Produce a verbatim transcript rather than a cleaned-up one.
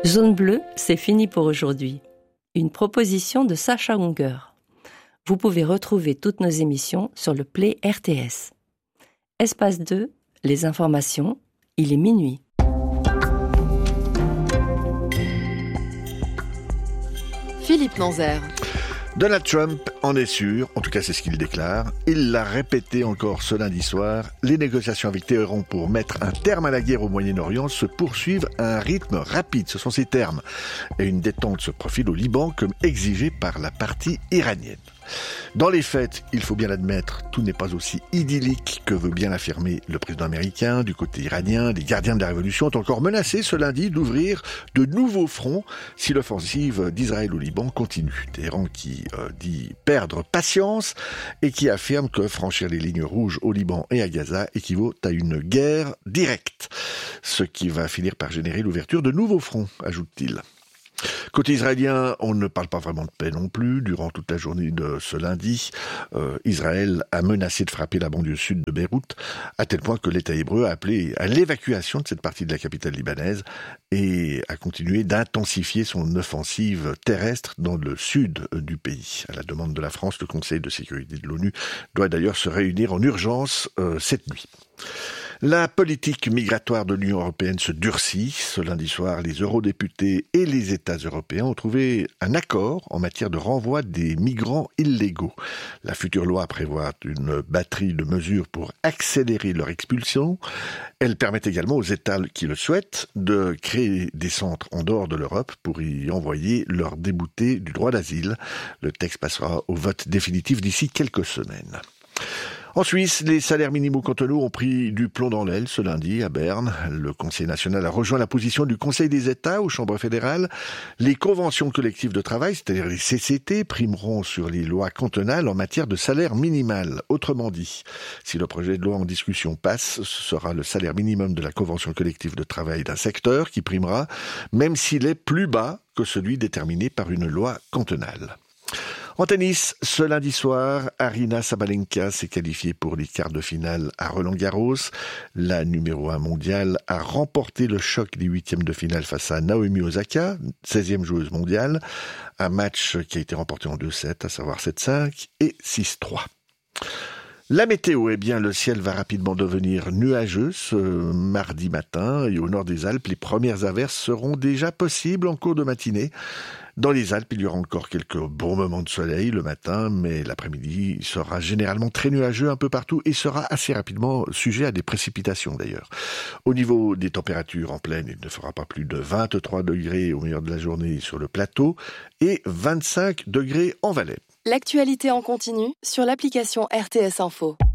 Zone bleue, c'est fini pour aujourd'hui. Une proposition de Sacha Unger. Vous pouvez retrouver toutes nos émissions sur le Play R T S. Espace deux, les informations, il est minuit. Philippe Manzer. Donald Trump en est sûr, en tout cas c'est ce qu'il déclare. Il l'a répété encore ce lundi soir. Les négociations avec Téhéran pour mettre un terme à la guerre au Moyen-Orient se poursuivent à un rythme rapide, ce sont ses termes. Et une détente se profile au Liban comme exigé par la partie iranienne. Dans les faits, il faut bien l'admettre, tout n'est pas aussi idyllique que veut bien l'affirmer le président américain. Du côté iranien, les gardiens de la révolution ont encore menacé ce lundi d'ouvrir de nouveaux fronts si l'offensive d'Israël au Liban continue. Téhéran qui euh, dit perdre patience et qui affirme que franchir les lignes rouges au Liban et à Gaza équivaut à une guerre directe. Ce qui va finir par générer l'ouverture de nouveaux fronts, ajoute-t-il. Côté israélien, on ne parle pas vraiment de paix non plus. Durant toute la journée de ce lundi, euh, Israël a menacé de frapper la banlieue sud de Beyrouth, à tel point que l'État hébreu a appelé à l'évacuation de cette partie de la capitale libanaise et a continué d'intensifier son offensive terrestre dans le sud du pays. À la demande de la France, le Conseil de sécurité de l'ONU doit d'ailleurs se réunir en urgence euh, cette nuit. La politique migratoire de l'Union européenne se durcit. Ce lundi soir, les eurodéputés et les États européens ont trouvé un accord en matière de renvoi des migrants illégaux. La future loi prévoit une batterie de mesures pour accélérer leur expulsion. Elle permet également aux États qui le souhaitent de créer des centres en dehors de l'Europe pour y envoyer leurs déboutés du droit d'asile. Le texte passera au vote définitif d'ici quelques semaines. En Suisse, les salaires minimaux cantonaux ont pris du plomb dans l'aile ce lundi à Berne. Le Conseil national a rejoint la position du Conseil des États aux chambres fédérales. Les conventions collectives de travail, c'est-à-dire les C C T, primeront sur les lois cantonales en matière de salaire minimal. Autrement dit, si le projet de loi en discussion passe, ce sera le salaire minimum de la convention collective de travail d'un secteur qui primera, même s'il est plus bas que celui déterminé par une loi cantonale. En tennis, ce lundi soir, Aryna Sabalenka s'est qualifiée pour les quarts de finale à Roland-Garros. La numéro un mondiale a remporté le choc des huitièmes de finale face à Naomi Osaka, seizième joueuse mondiale. Un match qui a été remporté en deux sets, à savoir sept cinq et six trois. La météo, eh bien, le ciel va rapidement devenir nuageux ce mardi matin et au nord des Alpes, les premières averses seront déjà possibles en cours de matinée. Dans les Alpes, il y aura encore quelques bons moments de soleil le matin, mais l'après-midi sera généralement très nuageux un peu partout et sera assez rapidement sujet à des précipitations d'ailleurs. Au niveau des températures en plaine, il ne fera pas plus de vingt-trois degrés au meilleur de la journée sur le plateau et vingt-cinq degrés en Valais. L'actualité en continu sur l'application R T S Info.